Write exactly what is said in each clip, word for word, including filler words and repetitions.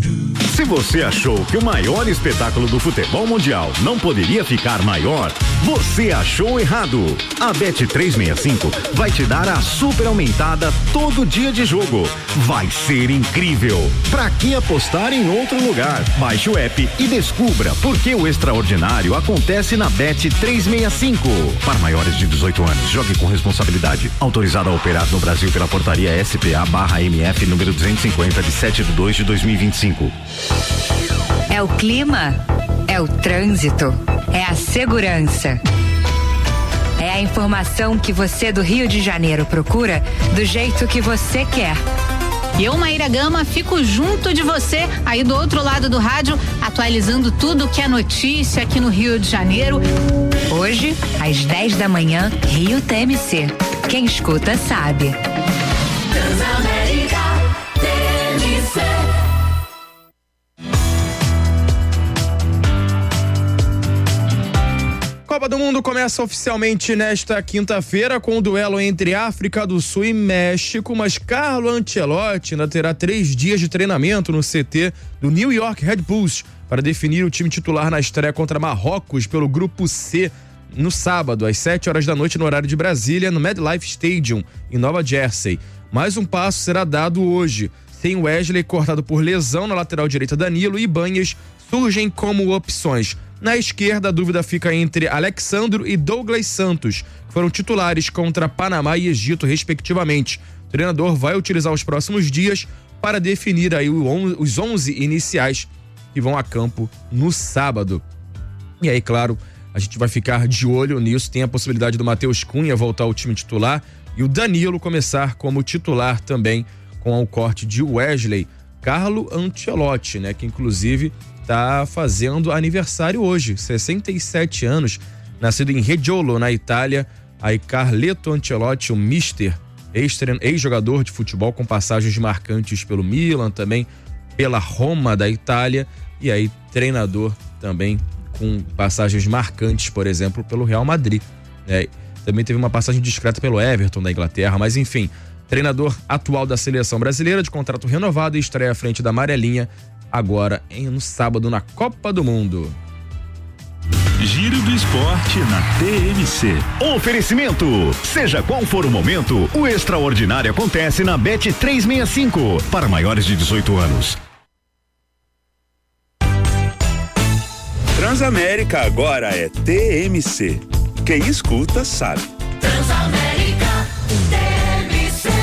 Se você achou que o maior espetáculo do futebol mundial não poderia ficar maior, você achou errado. A Bet trezentos e sessenta e cinco vai te dar a super aumentada todo dia de jogo. Vai ser incrível. Pra que apostar em outro lugar? Baixe o app e descubra por que o extraordinário acontece na Bet trezentos e sessenta e cinco. Para maiores de dezoito anos, jogue com responsabilidade. Autorizado a operar no Brasil pela portaria S P A barra M F número duzentos e cinquenta de sete de dois de dois mil e vinte e cinco. É o clima, é o trânsito, é a segurança. É a informação que você do Rio de Janeiro procura do jeito que você quer. E eu, Maíra Gama, fico junto de você aí do outro lado do rádio, atualizando tudo que é notícia aqui no Rio de Janeiro. Hoje, às dez da manhã, Rio T M C. Quem escuta sabe. Transamérica T M C. Copa do Mundo começa oficialmente nesta quinta-feira com o duelo entre África do Sul e México, mas Carlo Ancelotti ainda terá três dias de treinamento no C T do New York Red Bulls para definir o time titular na estreia contra Marrocos pelo Grupo C no sábado, às sete horas da noite no horário de Brasília, no MetLife Stadium, em Nova Jersey. Mais um passo será dado hoje. Sem Wesley cortado por lesão na lateral direita, Danilo e Ibanez surgem como opções. Na esquerda, a dúvida fica entre Alexandro e Douglas Santos, que foram titulares contra Panamá e Egito, respectivamente. O treinador vai utilizar os próximos dias para definir aí os onze iniciais que vão a campo no sábado. E aí, claro, a gente vai ficar de olho nisso. Tem a possibilidade do Matheus Cunha voltar ao time titular e o Danilo começar como titular também com o corte de Wesley. Carlo Ancelotti, né, que inclusive está fazendo aniversário hoje, sessenta e sete anos, nascido em Reggiolo, na Itália. Aí Carleto Ancelotti, o mister, ex-jogador de futebol com passagens marcantes pelo Milan, também pela Roma da Itália, e aí treinador também com passagens marcantes, por exemplo, pelo Real Madrid, né? Também teve uma passagem discreta pelo Everton da Inglaterra, mas enfim, treinador atual da seleção brasileira, de contrato renovado, e estreia à frente da amarelinha agora em, no sábado na Copa do Mundo. Giro do Esporte na T M C. Oferecimento. Seja qual for o momento, o extraordinário acontece na Bet trezentos e sessenta e cinco. Para maiores de dezoito anos. Transamérica agora é T M C. Quem escuta sabe. Transamérica T M C.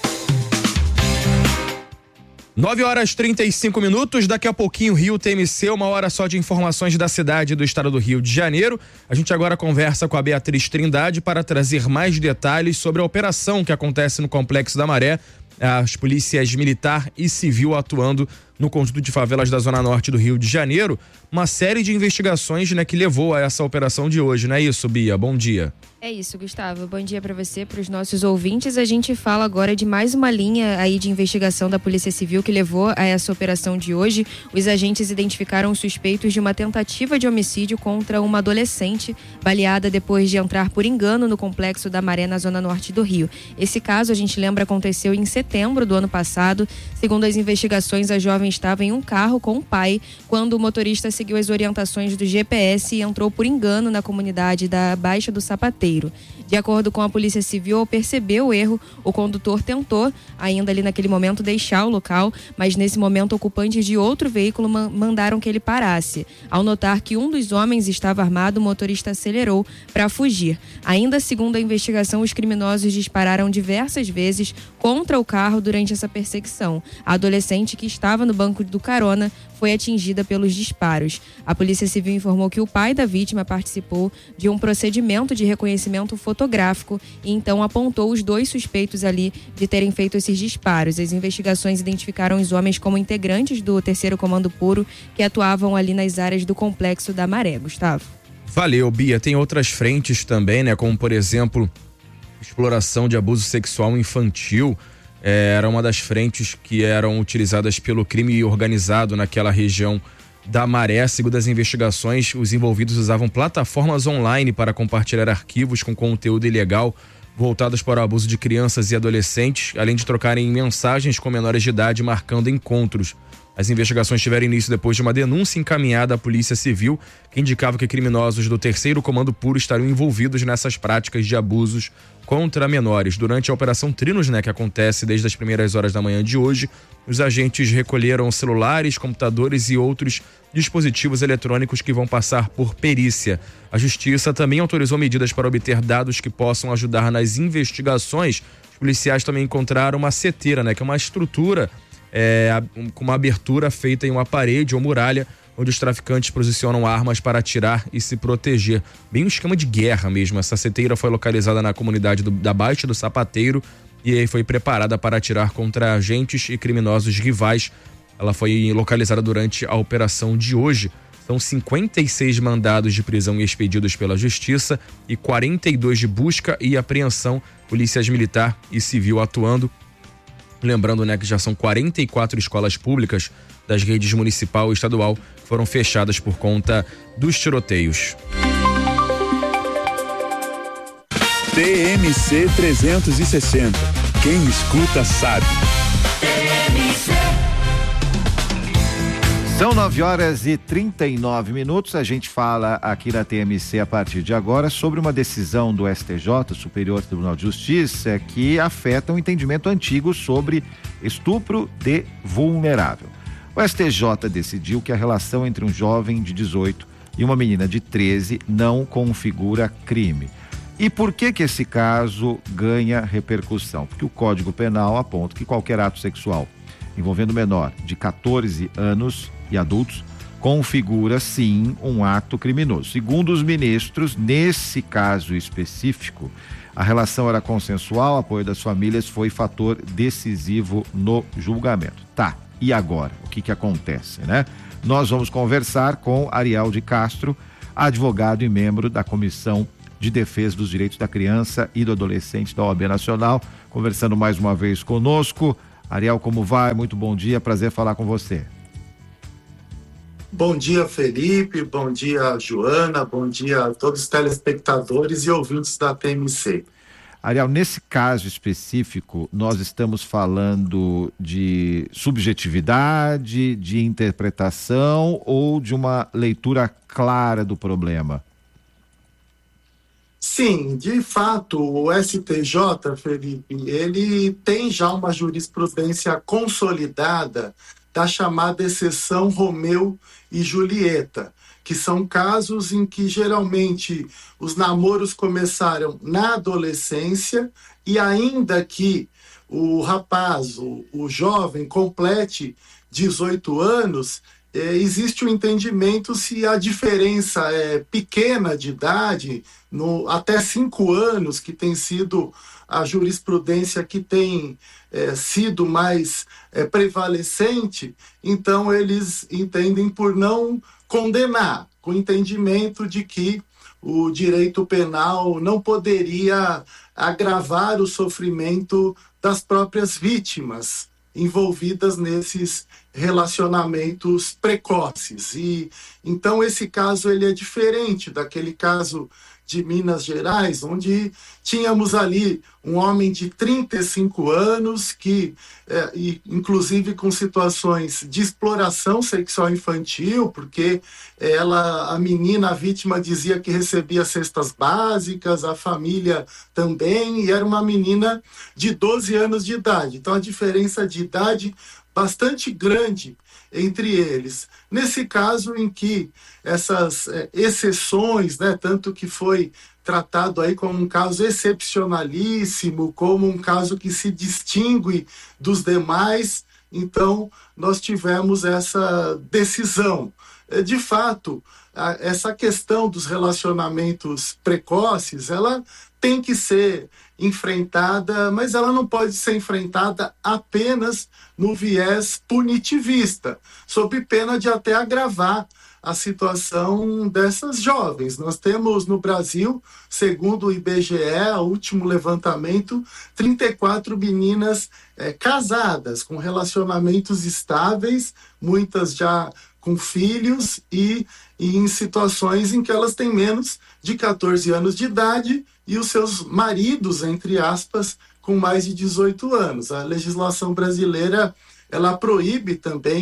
nove horas e trinta e cinco minutos, daqui a pouquinho Rio T M C, uma hora só de informações da cidade e do estado do Rio de Janeiro. A gente agora conversa com a Beatriz Trindade para trazer mais detalhes sobre a operação que acontece no Complexo da Maré. As polícias militar e civil atuando no conjunto de favelas da Zona Norte do Rio de Janeiro. Uma série de investigações, né, que levou a essa operação de hoje, não é isso, Bia? Bom dia. É isso, Gustavo. Bom dia para você, para os nossos ouvintes. A gente fala agora de mais uma linha aí de investigação da Polícia Civil que levou a essa operação de hoje. Os agentes identificaram suspeitos de uma tentativa de homicídio contra uma adolescente baleada depois de entrar por engano no Complexo da Maré, na Zona Norte do Rio. Esse caso, a gente lembra, aconteceu em setembro do ano passado. Segundo as investigações, a jovem estava em um carro com o pai quando o motorista seguiu as orientações do G P S e entrou por engano na comunidade da Baixa do Sapateiro. De acordo com a Polícia Civil, ao perceber o erro, o condutor tentou, ainda ali naquele momento, deixar o local, mas nesse momento ocupantes de outro veículo mandaram que ele parasse. Ao notar que um dos homens estava armado, o motorista acelerou para fugir. Ainda segundo a investigação, os criminosos dispararam diversas vezes contra o carro durante essa perseguição. A adolescente, que estava no banco do carona, foi atingida pelos disparos. A Polícia Civil informou que o pai da vítima participou de um procedimento de reconhecimento fotográfico e então apontou os dois suspeitos ali de terem feito esses disparos. As investigações identificaram os homens como integrantes do terceiro Comando Puro que atuavam ali nas áreas do Complexo da Maré. Gustavo. Valeu, Bia. Tem outras frentes também, né? Como, por exemplo, exploração de abuso sexual infantil. Era uma das frentes que eram utilizadas pelo crime organizado naquela região da Maré. Segundo as investigações, os envolvidos usavam plataformas online para compartilhar arquivos com conteúdo ilegal voltados para o abuso de crianças e adolescentes, além de trocarem mensagens com menores de idade marcando encontros. As investigações tiveram início depois de uma denúncia encaminhada à Polícia Civil que indicava que criminosos do terceiro Comando Puro estariam envolvidos nessas práticas de abusos contra menores. Durante a Operação Trinos, né, que acontece desde as primeiras horas da manhã de hoje, os agentes recolheram celulares, computadores e outros dispositivos eletrônicos que vão passar por perícia. A Justiça também autorizou medidas para obter dados que possam ajudar nas investigações. Os policiais também encontraram uma seteira, né, que é uma estrutura é, com uma abertura feita em uma parede ou muralha, onde os traficantes posicionam armas para atirar e se proteger. Bem um esquema de guerra mesmo. Essa seteira foi localizada na comunidade do, da Baixa do Sapateiro e aí foi preparada para atirar contra agentes e criminosos rivais. Ela foi localizada durante a operação de hoje. São cinquenta e seis mandados de prisão expedidos pela Justiça e quarenta e dois de busca e apreensão, polícias militar e civil atuando. Lembrando, né, que já são quarenta e quatro escolas públicas das redes municipal e estadual que foram fechadas por conta dos tiroteios. T M C trezentos e sessenta. Quem escuta sabe. São nove horas e trinta e nove minutos. A gente fala aqui na T M C a partir de agora sobre uma decisão do S T J, Superior Tribunal de Justiça, que afeta um entendimento antigo sobre estupro de vulnerável. O S T J decidiu que a relação entre um jovem de dezoito e uma menina de treze não configura crime. E por que que esse caso ganha repercussão? Porque o Código Penal aponta que qualquer ato sexual envolvendo menor de quatorze anos e adultos configura sim um ato criminoso. Segundo os ministros, nesse caso específico, a relação era consensual, apoio das famílias foi fator decisivo no julgamento. Tá, e agora? O que que acontece, né? Nós vamos conversar com Ariel de Castro, advogado e membro da Comissão de Defesa dos Direitos da Criança e do Adolescente da O A B Nacional, conversando mais uma vez conosco. Ariel, como vai? Muito bom dia, prazer falar com você. Bom dia, Felipe, bom dia, Joana, bom dia a todos os telespectadores e ouvintes da T M C. Ariel, nesse caso específico, nós estamos falando de subjetividade, de interpretação ou de uma leitura clara do problema? Sim, de fato, o S T J, Felipe, ele tem já uma jurisprudência consolidada da chamada exceção Romeu e Julieta, que são casos em que geralmente os namoros começaram na adolescência e ainda que o rapaz, o, o jovem, complete dezoito anos, é, existe o um entendimento se a diferença é pequena de idade, no, até cinco anos, que tem sido a jurisprudência que tem é, sido mais é, prevalecente, então eles entendem por não condenar, com o entendimento de que o direito penal não poderia agravar o sofrimento das próprias vítimas envolvidas nesses relacionamentos precoces. E então esse caso ele é diferente daquele caso de Minas Gerais, onde tínhamos ali um homem de trinta e cinco anos que, é, e, inclusive com situações de exploração sexual infantil, porque ela, a menina, a vítima, dizia que recebia cestas básicas, a família também, e era uma menina de doze anos de idade. Então a diferença de idade bastante grande entre eles. Nesse caso em que essas é, exceções, né, tanto que foi tratado aí como um caso excepcionalíssimo, como um caso que se distingue dos demais, então nós tivemos essa decisão. De fato, a, essa questão dos relacionamentos precoces, ela tem que ser enfrentada, mas ela não pode ser enfrentada apenas no viés punitivista, sob pena de até agravar a situação dessas jovens. Nós temos no Brasil, segundo o I B G E, o último levantamento, trinta e quatro meninas é, casadas, com relacionamentos estáveis, muitas já com filhos e, e em situações em que elas têm menos de quatorze anos de idade e os seus maridos, entre aspas, com mais de dezoito anos. A legislação brasileira, ela proíbe também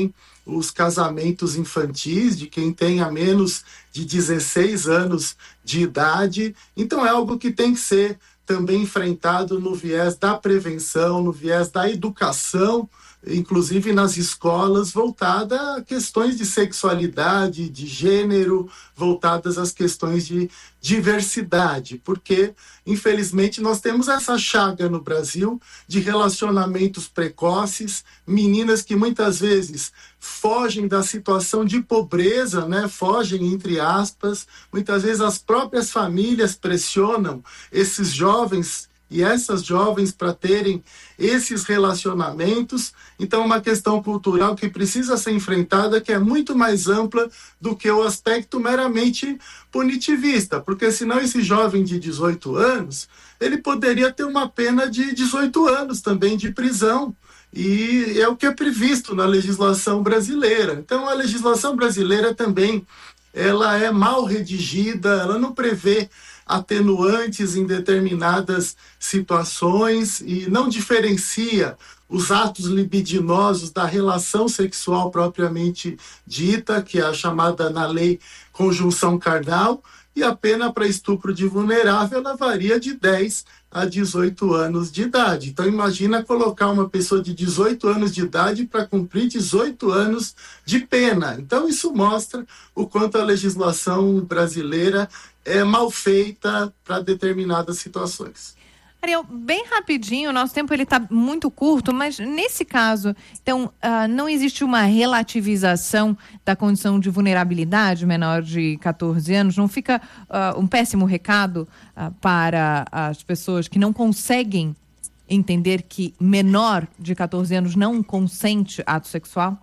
os casamentos infantis de quem tenha menos de dezesseis anos de idade. Então é algo que tem que ser também enfrentado no viés da prevenção, no viés da educação, inclusive nas escolas, voltada a questões de sexualidade, de gênero, voltadas às questões de diversidade, porque, infelizmente, nós temos essa chaga no Brasil de relacionamentos precoces, meninas que muitas vezes fogem da situação de pobreza, né? Fogem, entre aspas, muitas vezes as próprias famílias pressionam esses jovens e essas jovens para terem esses relacionamentos. Então, é uma questão cultural que precisa ser enfrentada, que é muito mais ampla do que o aspecto meramente punitivista, porque senão esse jovem de dezoito anos, ele poderia ter uma pena de dezoito anos também de prisão, e é o que é previsto na legislação brasileira. Então, a legislação brasileira também, ela é mal redigida, ela não prevê atenuantes em determinadas situações e não diferencia os atos libidinosos da relação sexual propriamente dita, que é a chamada na lei conjunção carnal, e a pena para estupro de vulnerável ela varia de dez a dezoito anos de idade. Então imagina colocar uma pessoa de dezoito anos de idade para cumprir dezoito anos de pena. Então isso mostra o quanto a legislação brasileira é mal feita para determinadas situações. Ariel, bem rapidinho, o nosso tempo ele está muito curto, mas nesse caso, então, uh, não existe uma relativização da condição de vulnerabilidade menor de catorze anos? Não fica uh, um péssimo recado uh, para as pessoas que não conseguem entender que menor de catorze anos não consente ato sexual?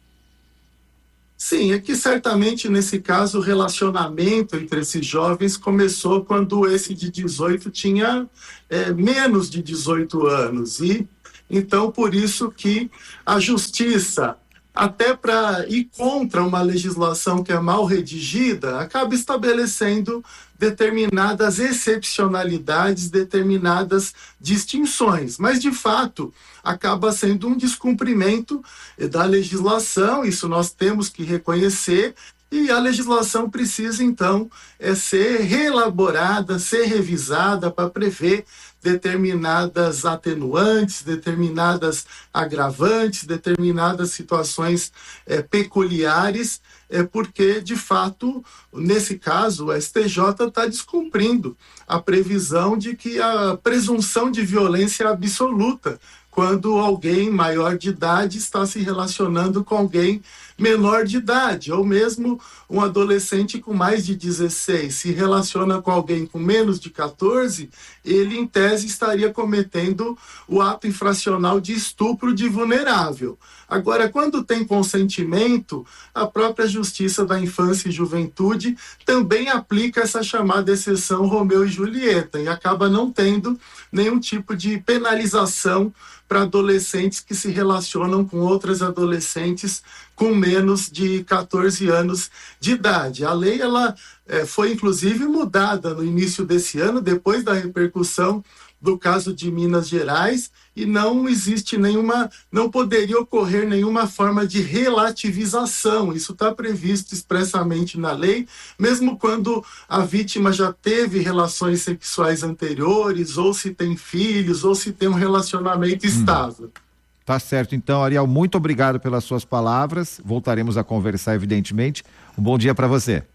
Sim, é que certamente nesse caso o relacionamento entre esses jovens começou quando esse de dezoito tinha é, menos de dezoito anos. E então por isso que a justiça, até para ir contra uma legislação que é mal redigida, acaba estabelecendo determinadas excepcionalidades, determinadas distinções. Mas, de fato, acaba sendo um descumprimento da legislação, isso nós temos que reconhecer, e a legislação precisa, então, é ser reelaborada, ser revisada para prever determinadas atenuantes, determinadas agravantes, determinadas situações é, peculiares, é, porque, de fato, nesse caso, o S T J está descumprindo a previsão de que a presunção de violência é absoluta quando alguém maior de idade está se relacionando com alguém menor de idade, ou mesmo um adolescente com mais de dezesseis se relaciona com alguém com menos de catorze, ele em tese estaria cometendo o ato infracional de estupro de vulnerável. Agora, quando tem consentimento, a própria Justiça da Infância e Juventude também aplica essa chamada exceção Romeu e Julieta e acaba não tendo nenhum tipo de penalização para adolescentes que se relacionam com outras adolescentes com menos de catorze anos de idade. A lei ela, é, foi inclusive mudada no início desse ano, depois da repercussão do caso de Minas Gerais, e não existe nenhuma, não poderia ocorrer nenhuma forma de relativização. Isso está previsto expressamente na lei, mesmo quando a vítima já teve relações sexuais anteriores, ou se tem filhos, ou se tem um relacionamento estável. Hum. Tá certo, então, Ariel, muito obrigado pelas suas palavras. Voltaremos a conversar, evidentemente. Um bom dia para você.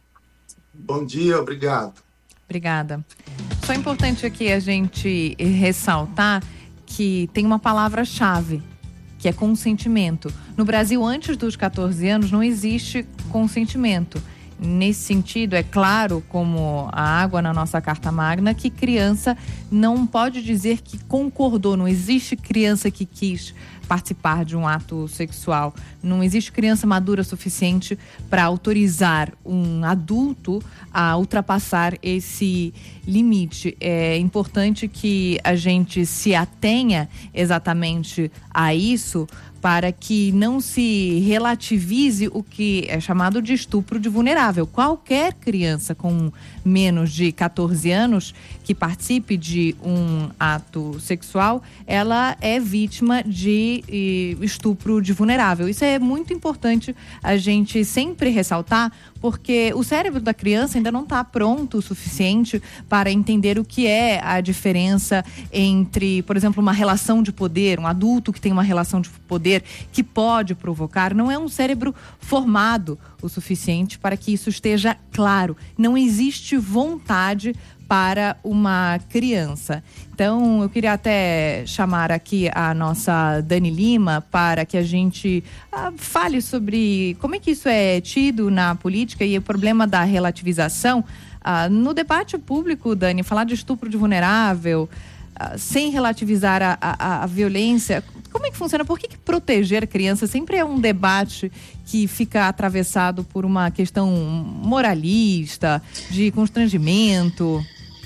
Bom dia, obrigado. Obrigada. Só é importante aqui a gente ressaltar que tem uma palavra-chave, que é consentimento. No Brasil, antes dos catorze anos, não existe consentimento. Nesse sentido, é claro, como a água na nossa Carta Magna, que criança não pode dizer que concordou. Não existe criança que quis participar de um ato sexual. Não existe criança madura suficiente para autorizar um adulto a ultrapassar esse limite. É importante que a gente se atenha exatamente a isso, para que não se relativize o que é chamado de estupro de vulnerável. Qualquer criança com menos de catorze anos que participe de um ato sexual, ela é vítima de de e, estupro de vulnerável. Isso é muito importante a gente sempre ressaltar, porque o cérebro da criança ainda não está pronto o suficiente para entender o que é a diferença entre, por exemplo, uma relação de poder, um adulto que tem uma relação de poder que pode provocar, não é um cérebro formado o suficiente para que isso esteja claro. Não existe vontade para uma criança. Então, eu queria até chamar aqui a nossa Dani Lima para que a gente ah, fale sobre como é que isso é tido na política e o problema da relativização. Ah, no debate público, Dani, falar de estupro de vulnerável, ah, sem relativizar a, a, a violência, como é que funciona? Por que, que proteger crianças sempre é um debate que fica atravessado por uma questão moralista, de constrangimento?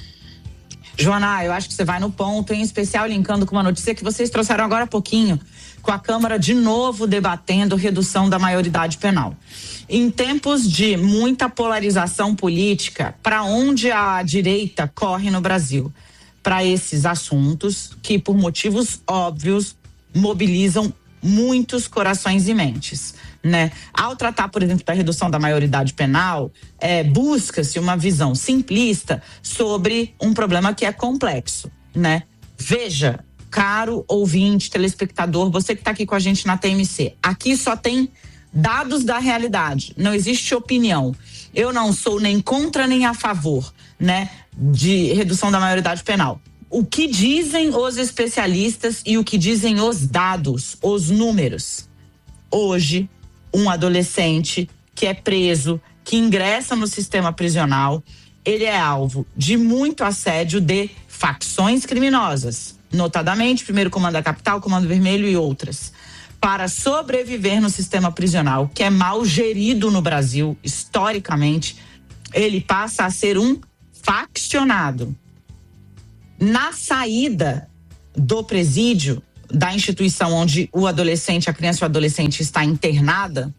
Joana, eu acho que você vai no ponto, em especial linkando com uma notícia que vocês trouxeram agora há pouquinho, com a Câmara de novo debatendo redução da maioridade penal. Em tempos de muita polarização política, para onde a direita corre no Brasil? Para esses assuntos que, por motivos óbvios, mobilizam muitos corações e mentes, né? Ao tratar, por exemplo, da redução da maioridade penal, é, busca-se uma visão simplista sobre um problema que é complexo, né? Veja, caro ouvinte, telespectador, você que está aqui com a gente na T M C, aqui só tem dados da realidade, não existe opinião. Eu não sou nem contra nem a favor, né, de redução da maioridade penal. O que dizem os especialistas e o que dizem os dados, os números? Hoje, um adolescente que é preso, que ingressa no sistema prisional, ele é alvo de muito assédio de facções criminosas, notadamente Primeiro Comando da Capital, Comando Vermelho e outras. Para sobreviver no sistema prisional, que é mal gerido no Brasil, historicamente, ele passa a ser um faccionado. Na saída do presídio, da instituição onde o adolescente, a criança ou o adolescente está internada,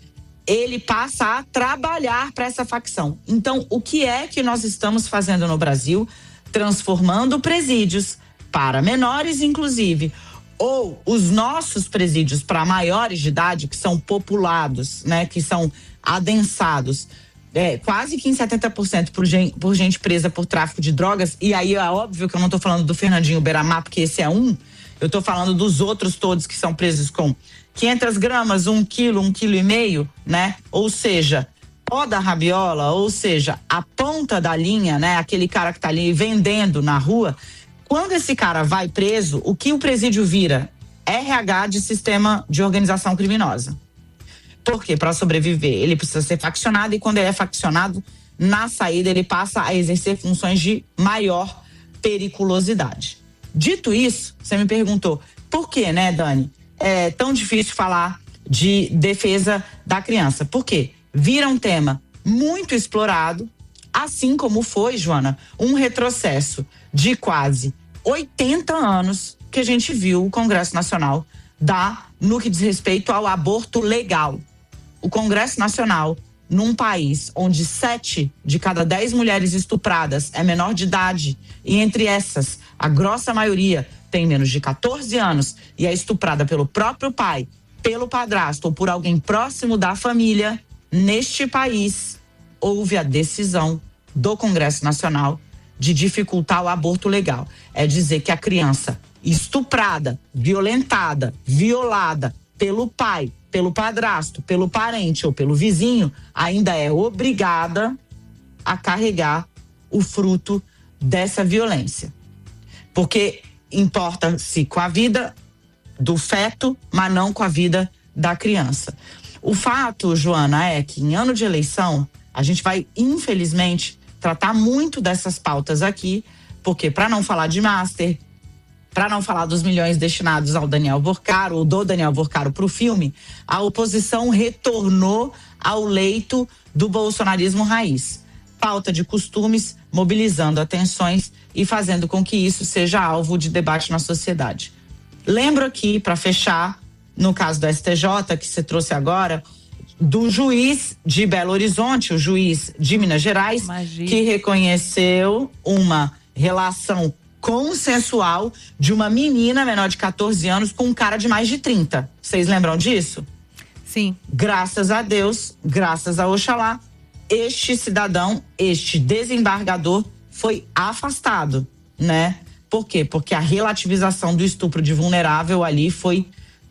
ele passa a trabalhar para essa facção. Então, o que é que nós estamos fazendo no Brasil? Transformando presídios para menores, inclusive, ou os nossos presídios para maiores de idade, que são populados, né, que são adensados, É, quase que em setenta por cento por gente, por gente presa por tráfico de drogas. E aí é óbvio que eu não tô falando do Fernandinho Beiramar, porque esse é um. Eu tô falando dos outros todos que são presos com quinhentas gramas, um quilo, um quilo e meio, né? Ou seja, pó da rabiola, ou seja, a ponta da linha, né? Aquele cara que tá ali vendendo na rua. Quando esse cara vai preso, o que o presídio vira? R H de sistema de organização criminosa. Porque para sobreviver ele precisa ser faccionado, e quando ele é faccionado, na saída ele passa a exercer funções de maior periculosidade. Dito isso, você me perguntou por que, né, Dani, é tão difícil falar de defesa da criança? Por quê? Vira um tema muito explorado, assim como foi, Joana, um retrocesso de quase oitenta anos que a gente viu o Congresso Nacional dar no que diz respeito ao aborto legal. O Congresso Nacional, num país onde sete de cada dez mulheres estupradas é menor de idade, e entre essas, a grossa maioria tem menos de catorze anos e é estuprada pelo próprio pai, pelo padrasto ou por alguém próximo da família, neste país houve a decisão do Congresso Nacional de dificultar o aborto legal. É dizer que a criança estuprada, violentada, violada pelo pai, pelo padrasto, pelo parente ou pelo vizinho, ainda é obrigada a carregar o fruto dessa violência. Porque importa-se com a vida do feto, mas não com a vida da criança. O fato, Joana, é que em ano de eleição, a gente vai, infelizmente, tratar muito dessas pautas aqui, porque para não falar de Master, para não falar dos milhões destinados ao Daniel Vorcaro, ou do Daniel Vorcaro para o filme, a oposição retornou ao leito do bolsonarismo raiz. Pauta de costumes, mobilizando atenções e fazendo com que isso seja alvo de debate na sociedade. Lembro aqui, para fechar, no caso do S T J, que você trouxe agora, do juiz de Belo Horizonte, o juiz de Minas Gerais, Imagina. que reconheceu uma relação consensual de uma menina menor de catorze anos com um cara de mais de trinta. Vocês lembram disso? Sim. Graças a Deus, graças a Oxalá, este cidadão, este desembargador foi afastado, né? Por quê? Porque a relativização do estupro de vulnerável ali foi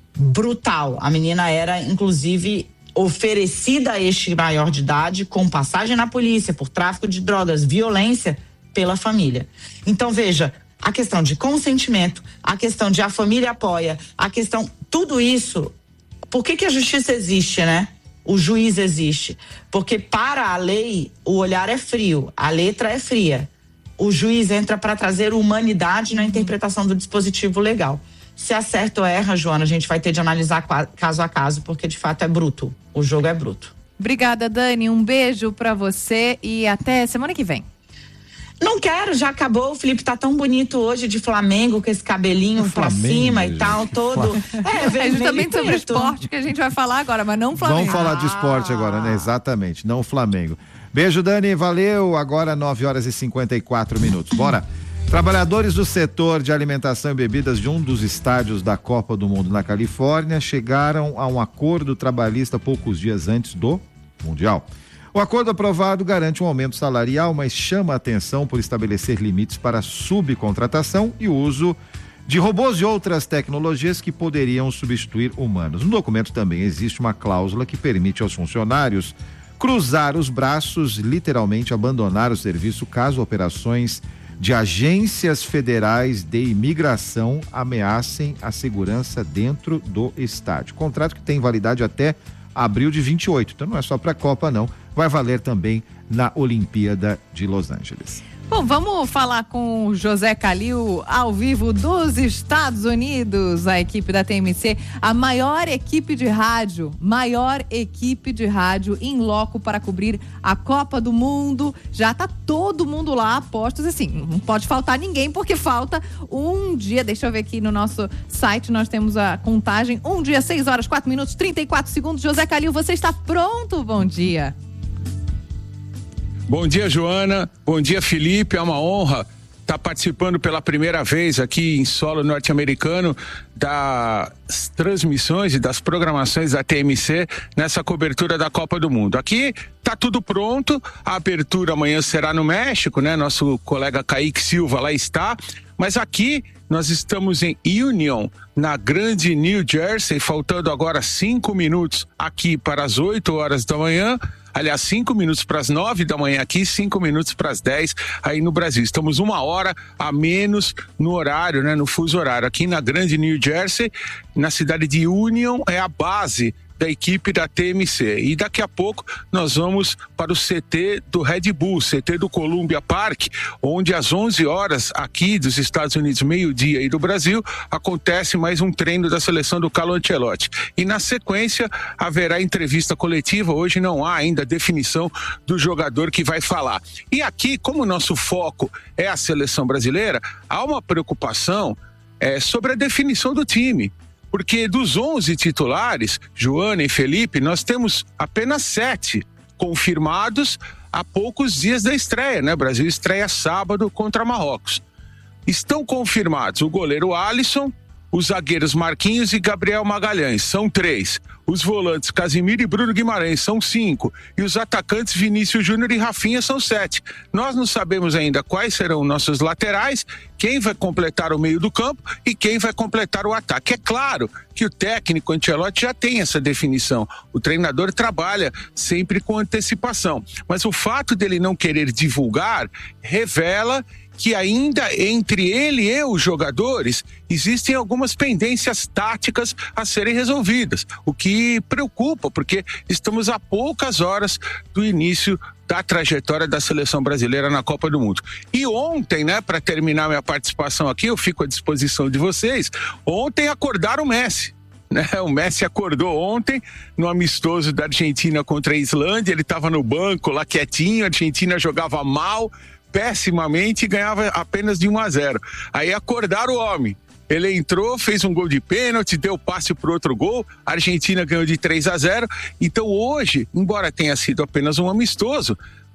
brutal. A menina era, inclusive, oferecida a este maior de idade com passagem na polícia por tráfico de drogas, violência pela família. Então, veja, a questão de consentimento, a questão de a família apoia, a questão, tudo isso, por que que a justiça existe, né? O juiz existe. Porque para a lei, o olhar é frio, a letra é fria. O juiz entra para trazer humanidade na interpretação do dispositivo legal. Se acerta ou erra, Joana, a gente vai ter de analisar caso a caso, porque de fato é bruto. O jogo é bruto. Obrigada, Dani. Um beijo para você e até semana que vem. Não quero, já acabou. O Felipe tá tão bonito hoje de Flamengo, com esse cabelinho é pra Flamengo, cima e tal, todo. É, é justamente sobre esporte que a gente vai falar agora, mas não Flamengo. Vamos falar de esporte agora, né? Exatamente, não o Flamengo. Beijo, Dani, valeu. Agora nove horas e cinquenta e quatro minutos. Bora. Trabalhadores do setor de alimentação e bebidas de um dos estádios da Copa do Mundo na Califórnia chegaram a um acordo trabalhista poucos dias antes do Mundial. O acordo aprovado garante um aumento salarial, mas chama a atenção por estabelecer limites para subcontratação e uso de robôs e outras tecnologias que poderiam substituir humanos. No documento também existe uma cláusula que permite aos funcionários cruzar os braços, literalmente abandonar o serviço caso operações de agências federais de imigração ameacem a segurança dentro do estádio. Contrato que tem validade até abril de vinte e oito, então não é só para a Copa não, vai valer também na Olimpíada de Los Angeles. Bom, vamos falar com o José Calil ao vivo dos Estados Unidos, a equipe da T M C, a maior equipe de rádio, maior equipe de rádio em loco para cobrir a Copa do Mundo. Já tá todo mundo lá, apostos, assim, não pode faltar ninguém porque falta um dia, deixa eu ver aqui no nosso site, nós temos a contagem, um dia, seis horas, quatro minutos, trinta e quatro segundos. José Calil, você está pronto? Bom dia. Bom dia, Joana. Bom dia, Felipe. É uma honra estar participando pela primeira vez aqui em solo norte-americano das transmissões e das programações da T M C nessa cobertura da Copa do Mundo. Aqui tá tudo pronto, a abertura amanhã será no México, né? Nosso colega Kaique Silva lá está, mas aqui nós estamos em Union, na grande New Jersey, faltando agora cinco minutos aqui para as oito horas da manhã. Aliás, cinco minutos para as nove da manhã aqui, cinco minutos para as dez aí no Brasil. Estamos uma hora a menos no horário, né? No fuso horário. Aqui na grande New Jersey, na cidade de Union, é a base da equipe da T M C. E daqui a pouco nós vamos para o C T do Red Bull, C T do Columbia Park, onde às onze horas aqui dos Estados Unidos, meio-dia aí do Brasil, acontece mais um treino da seleção do Carlo Ancelotti. E na sequência haverá entrevista coletiva. Hoje não há ainda definição do jogador que vai falar. E aqui, como o nosso foco é a seleção brasileira, há uma preocupação é, sobre a definição do time. Porque dos onze titulares, Joana e Felipe, nós temos apenas sete confirmados há poucos dias da estreia, né? O Brasil estreia sábado contra Marrocos. Estão confirmados o goleiro Alisson, os zagueiros Marquinhos e Gabriel Magalhães, são três. Os volantes Casimiro e Bruno Guimarães, são cinco. E os atacantes Vinícius Júnior e Rafinha, são sete. Nós não sabemos ainda quais serão nossos laterais, quem vai completar o meio do campo e quem vai completar o ataque. É claro que o técnico Ancelotti já tem essa definição. O treinador trabalha sempre com antecipação. Mas o fato dele não querer divulgar revela que ainda entre ele e os jogadores existem algumas pendências táticas a serem resolvidas, o que preocupa, porque estamos a poucas horas do início da trajetória da seleção brasileira na Copa do Mundo. E ontem, né, para terminar minha participação aqui, eu fico à disposição de vocês, ontem acordaram o Messi. Né? O Messi acordou ontem no amistoso da Argentina contra a Islândia, ele estava no banco lá quietinho, a Argentina jogava mal, pessimamente, e ganhava apenas de um a zero. Aí acordaram o homem. Ele entrou, fez um gol de pênalti, deu passe para outro gol, a Argentina ganhou de três a zero. Então hoje, embora tenha sido apenas um amistoso,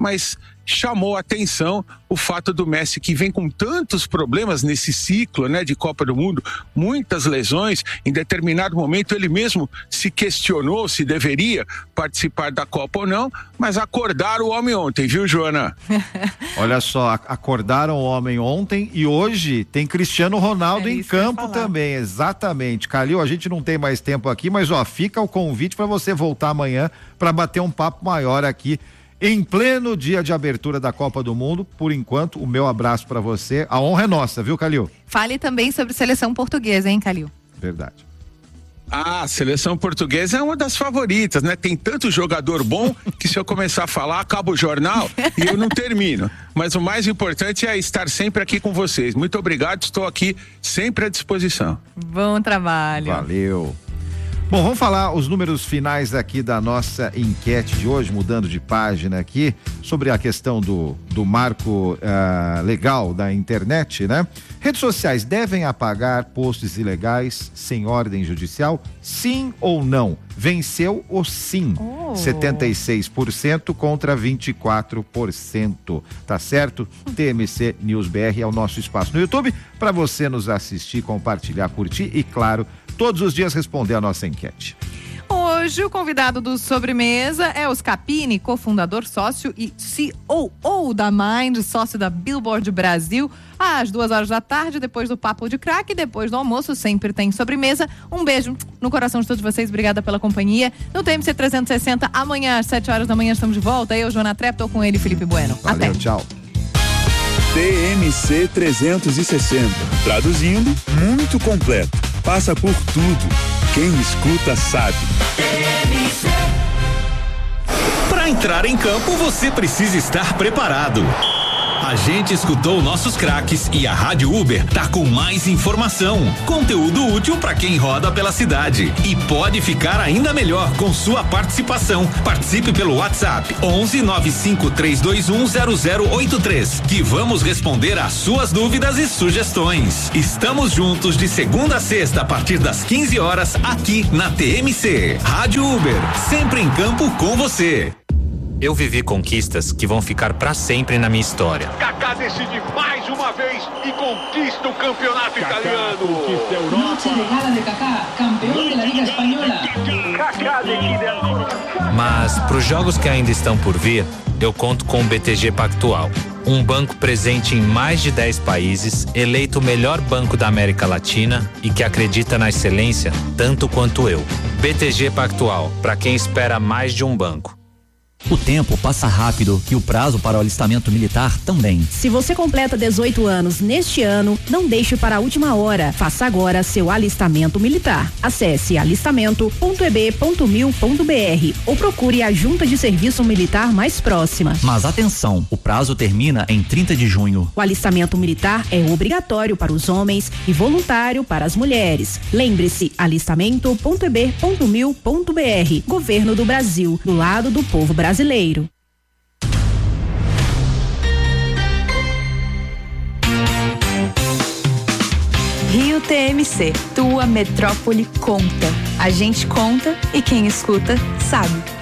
mas chamou a atenção o fato do Messi, que vem com tantos problemas nesse ciclo, né, de Copa do Mundo, muitas lesões. Em determinado momento ele mesmo se questionou se deveria participar da Copa ou não, mas acordaram o homem ontem, viu, Joana? Olha só, acordaram o homem ontem e hoje tem Cristiano Ronaldo é em campo também, exatamente. Calil, a gente não tem mais tempo aqui, mas ó, fica o convite para você voltar amanhã para bater um papo maior aqui em pleno dia de abertura da Copa do Mundo. Por enquanto, o meu abraço para você. A honra é nossa, viu, Calil? Fale também sobre seleção portuguesa, hein, Calil? Verdade. Ah, a seleção portuguesa é uma das favoritas, né? Tem tanto jogador bom que se eu começar a falar, acaba o jornal e eu não termino. Mas o mais importante é estar sempre aqui com vocês. Muito obrigado, estou aqui sempre à disposição. Bom trabalho. Valeu. Bom, vamos falar os números finais aqui da nossa enquete de hoje, mudando de página aqui, sobre a questão do, do marco uh, legal da internet, né? Redes sociais devem apagar posts ilegais sem ordem judicial? Sim ou não? Venceu o sim. Oh. setenta e seis por cento contra vinte e quatro por cento. Tá certo? T M C News B R é o nosso espaço no YouTube para você nos assistir, compartilhar, curtir e, claro, todos os dias responder a nossa enquete. Hoje o convidado do Sobremesa é o Scapini, cofundador, sócio e C O O da Mind, sócio da Billboard Brasil. Às duas horas da tarde, depois do Papo de Crack, depois do almoço, sempre tem sobremesa. Um beijo no coração de todos vocês, obrigada pela companhia. No T M C trezentos e sessenta, amanhã às sete horas da manhã estamos de volta. Eu, Joana Trepp, tô com ele, Felipe Bueno. Valeu, até. Tchau. T M C trezentos e sessenta. Traduzindo, muito completo. Passa por tudo. Quem escuta sabe. Para entrar em campo, você precisa estar preparado. A gente escutou nossos craques e a Rádio Uber tá com mais informação, conteúdo útil para quem roda pela cidade e pode ficar ainda melhor com sua participação. Participe pelo WhatsApp onze nove cinco três dois um zero zero oito três, que vamos responder às suas dúvidas e sugestões. Estamos juntos de segunda a sexta a partir das quinze horas aqui na T M C. Rádio Uber, sempre em campo com você. Eu vivi conquistas que vão ficar pra sempre na minha história. Kaká decide mais uma vez e conquista o campeonato Kaká italiano. Conquista a Europa. Noche de gala de Kaká, campeão da Liga Espanhola. Kaká Mas pros jogos que ainda estão por vir, eu conto com o B T G Pactual. Um banco presente em mais de dez países, eleito o melhor banco da América Latina e que acredita na excelência tanto quanto eu. B T G Pactual, para quem espera mais de um banco. O tempo passa rápido e o prazo para o alistamento militar também. Se você completa dezoito anos neste ano, não deixe para a última hora. Faça agora seu alistamento militar. Acesse alistamento ponto e b ponto mil ponto b r ou procure a junta de serviço militar mais próxima. Mas atenção, o prazo termina em trinta de junho. O alistamento militar é obrigatório para os homens e voluntário para as mulheres. Lembre-se, alistamento ponto e b ponto mil ponto b r. Governo do Brasil, do lado do povo brasileiro. Brasileiro. Rio T M C, tua metrópole conta. A gente conta e quem escuta sabe.